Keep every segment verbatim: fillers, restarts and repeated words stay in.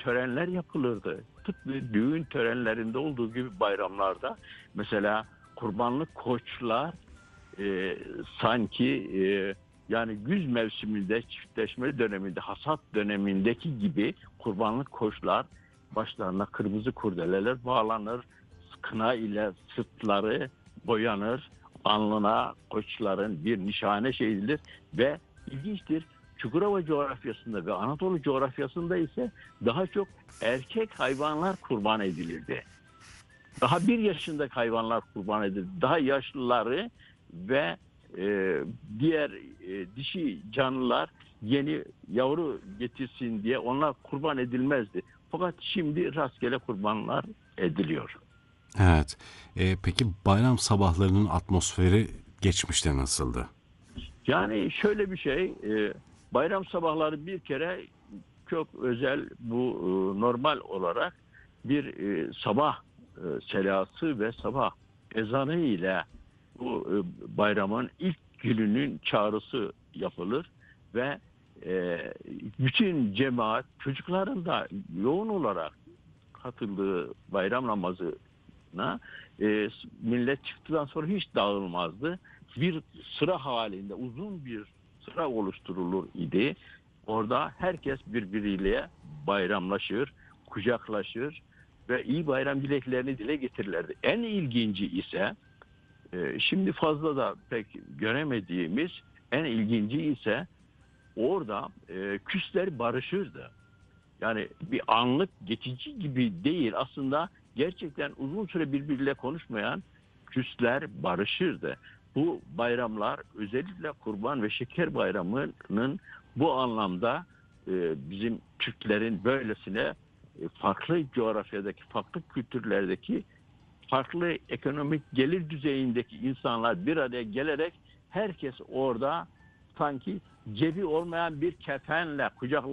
törenler yapılırdı. Tıpkı düğün törenlerinde olduğu gibi bayramlarda mesela kurbanlık koçlar e, sanki e, yani güz mevsiminde, çiftleşme döneminde, hasat dönemindeki gibi kurbanlık koçlar başlarına kırmızı kurdeleler bağlanır, kına ile sırtları boyanır, alnına koçların bir nişane şeyidir ve ilginçtir. Çukurova coğrafyasında ve Anadolu coğrafyasında ise daha çok erkek hayvanlar kurban edilirdi. Daha bir yaşındaki hayvanlar kurban edildi. Daha yaşlıları ve e, diğer e, dişi canlılar yeni yavru getirsin diye onlar kurban edilmezdi. Fakat şimdi rastgele kurbanlar ediliyor. Evet. E, peki bayram sabahlarının atmosferi geçmişte nasıldı? Yani şöyle bir şey, e, bayram sabahları bir kere çok özel bu e, normal olarak bir e, sabah e, selası ve sabah ezanı ile bu e, bayramın ilk gününün çağrısı yapılır ve e, bütün cemaat çocukların da yoğun olarak katıldığı bayram namazına e, millet çıktıktan sonra hiç dağılmazdı. Bir sıra halinde uzun bir sıra oluşturulur idi. Orada herkes birbiriyle bayramlaşır, kucaklaşır ve iyi bayram dileklerini dile getirirlerdi. En ilginci ise e, şimdi fazla da pek göremediğimiz en ilginci ise orada e, küsler barışırdı. Yani bir anlık geçici gibi değil, aslında gerçekten uzun süre birbiriyle konuşmayan küsler barışırdı. Bu bayramlar özellikle Kurban ve Şeker Bayramı'nın bu anlamda e, bizim Türklerin böylesine e, farklı coğrafyadaki, farklı kültürlerdeki, farklı ekonomik gelir düzeyindeki insanlar bir araya gelerek herkes orada sanki cebi olmayan bir kefenle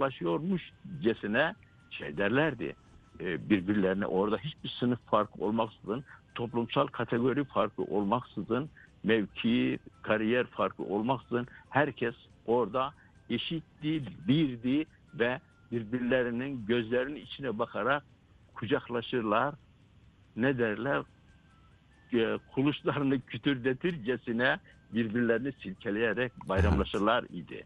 kucaklaşıyormuşcesine şey derlerdi. E, birbirlerine orada hiçbir sınıf farkı olmaksızın, toplumsal kategori farkı olmaksızın, mevki, kariyer farkı olmaksızın herkes orada eşitti, birdi ve birbirlerinin gözlerinin içine bakarak kucaklaşırlar. Ne derler? E, kuluşlarını kütürdetircesine birbirlerini silkeleyerek Evet. bayramlaşırlar idi.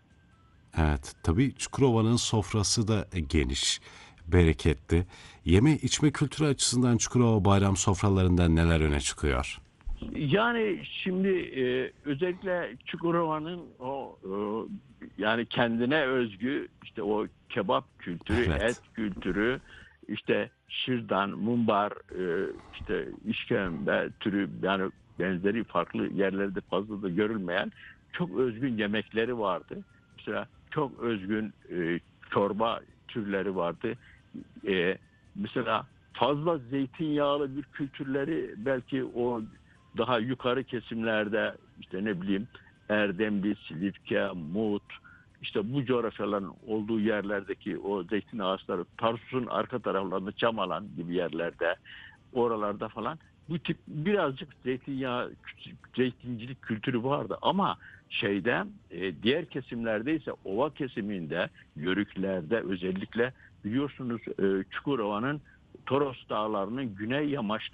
Evet. Tabii Çukurova'nın sofrası da geniş, bereketli. Yeme içme kültürü açısından Çukurova bayram sofralarında neler öne çıkıyor? Yani şimdi e, özellikle Çukurova'nın o e, yani kendine özgü işte o kebap kültürü, et Evet. kültürü, işte şırdan, mumbar, e, işte işkembe türü yani benzeri farklı yerlerde fazla da görülmeyen çok özgün yemekleri vardı. Mesela çok özgün e, çorba türleri vardı. E, mesela fazla zeytinyağlı bir kültürleri belki o daha yukarı kesimlerde işte ne bileyim Erdemli, Silifke, Mut işte bu coğrafyaların olduğu yerlerdeki o zeytin ağaçları Tarsus'un arka taraflarında Çamalan gibi yerlerde oralarda falan bu tip birazcık zeytinyağı zeytincilik kültürü vardı ama şeyde e, diğer kesimlerde ise ova kesiminde yörüklerde özellikle biliyorsunuz e, Çukurova'nın Toros Dağları'nın güney